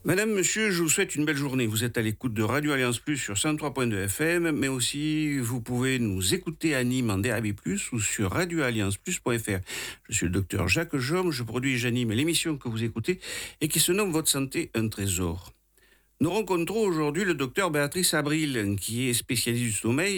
Madame, monsieur, je vous souhaite une belle journée. Vous êtes à l'écoute de Radio Alliance Plus sur 103.2 FM, mais aussi vous pouvez nous écouter à Nîmes en DAB+, ou sur radioallianceplus.fr. Je suis le docteur Jacques Jaume, je produis et j'anime l'émission que vous écoutez et qui se nomme Votre santé, un trésor. Nous rencontrons aujourd'hui le docteur Béatrice Abril, qui est spécialiste du sommeil